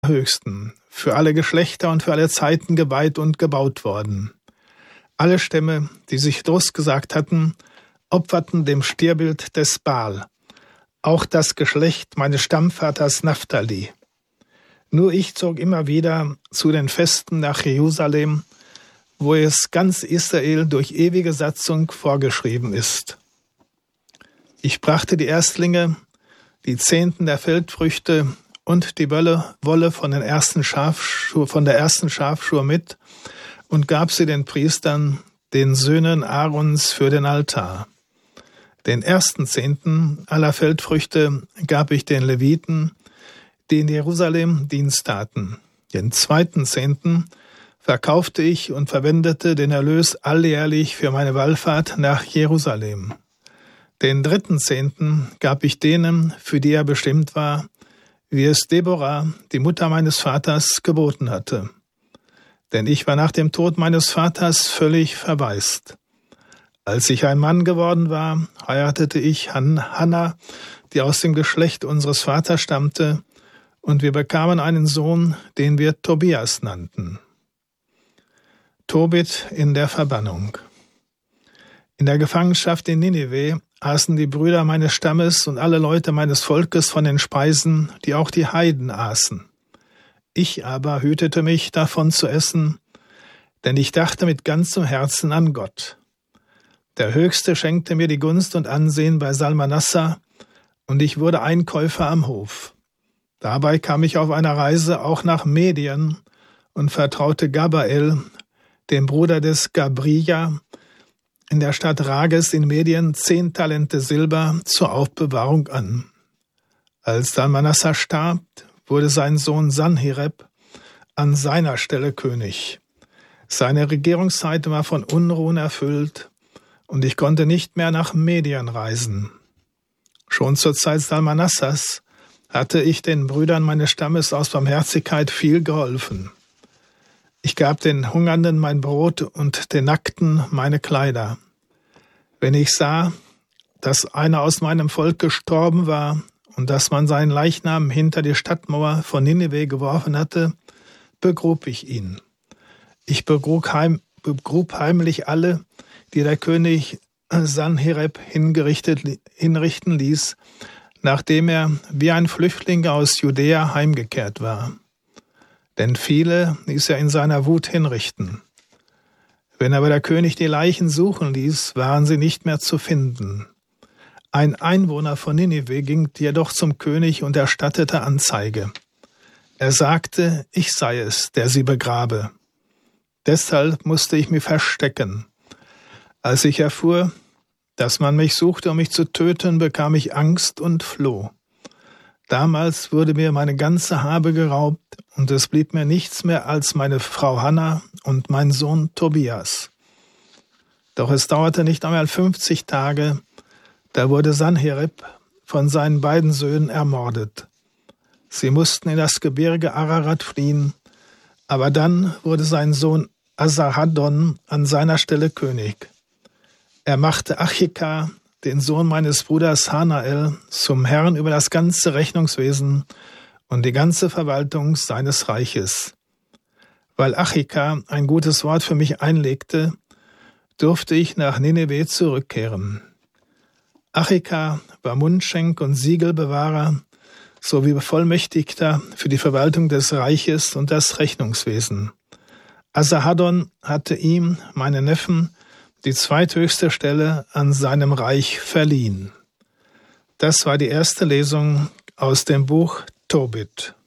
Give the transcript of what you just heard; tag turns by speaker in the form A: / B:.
A: Höchsten, für alle Geschlechter und für alle Zeiten geweiht und gebaut worden. Alle Stämme, die sich losgesagt hatten, opferten dem Stierbild des Baal, auch das Geschlecht meines Stammvaters Naphtali. Nur ich zog immer wieder zu den Festen nach Jerusalem, wo es ganz Israel durch ewige Satzung vorgeschrieben ist. Ich brachte die Erstlinge, die Zehnten der Feldfrüchte und die Wolle von der ersten Schafschur mit und gab sie den Priestern, den Söhnen Aarons, für den Altar. Den ersten Zehnten aller Feldfrüchte gab ich den Leviten, die in Jerusalem Dienst taten. Den zweiten Zehnten verkaufte ich und verwendete den Erlös alljährlich für meine Wallfahrt nach Jerusalem. Den dritten Zehnten gab ich denen, für die er bestimmt war, wie es Deborah, die Mutter meines Vaters, geboten hatte. Denn ich war nach dem Tod meines Vaters völlig verwaist. Als ich ein Mann geworden war, heiratete ich Hannah, die aus dem Geschlecht unseres Vaters stammte, und wir bekamen einen Sohn, den wir Tobias nannten. Tobit in der Verbannung. In der Gefangenschaft in Ninive aßen die Brüder meines Stammes und alle Leute meines Volkes von den Speisen, die auch die Heiden aßen. Ich aber hütete mich, davon zu essen, denn ich dachte mit ganzem Herzen an Gott. Der Höchste schenkte mir die Gunst und Ansehen bei Salmanassar, und ich wurde Einkäufer am Hof. Dabei kam ich auf einer Reise auch nach Medien und vertraute Gabael, dem Bruder des Gabrija, in der Stadt Rages in Medien 10 Talente Silber zur Aufbewahrung an. Als Salmanassar starb, wurde sein Sohn Sanherib an seiner Stelle König. Seine Regierungszeit war von Unruhen erfüllt, und ich konnte nicht mehr nach Medien reisen. Schon zur Zeit Salmanassars hatte ich den Brüdern meines Stammes aus Barmherzigkeit viel geholfen. Ich gab den Hungernden mein Brot und den Nackten meine Kleider. Wenn ich sah, dass einer aus meinem Volk gestorben war und dass man seinen Leichnam hinter die Stadtmauer von Ninive geworfen hatte, begrub ich ihn. Ich begrub heimlich alle, die der König Sanherib hinrichten ließ, nachdem er wie ein Flüchtling aus Judäa heimgekehrt war. Denn viele ließ er in seiner Wut hinrichten. Wenn aber der König die Leichen suchen ließ, waren sie nicht mehr zu finden. Ein Einwohner von Ninive ging jedoch zum König und erstattete Anzeige. Er sagte, ich sei es, der sie begrabe. Deshalb musste ich mich verstecken. Als ich erfuhr, dass man mich suchte, um mich zu töten, bekam ich Angst und floh. Damals wurde mir meine ganze Habe geraubt, und es blieb mir nichts mehr als meine Frau Hannah und mein Sohn Tobias. Doch es dauerte nicht einmal 50 Tage, da wurde Sanherib von seinen beiden Söhnen ermordet. Sie mussten in das Gebirge Ararat fliehen, aber dann wurde sein Sohn Asarhaddon an seiner Stelle König. Er machte Achika, den Sohn meines Bruders Hanael, zum Herrn über das ganze Rechnungswesen und die ganze Verwaltung seines Reiches. Weil Achika ein gutes Wort für mich einlegte, durfte ich nach Ninive zurückkehren. Achika war Mundschenk und Siegelbewahrer sowie Bevollmächtigter für die Verwaltung des Reiches und das Rechnungswesen. Asarhaddon hatte ihm, meinen Neffen, die zweithöchste Stelle an seinem Reich verliehen. Das war die erste Lesung aus dem Buch Tobit.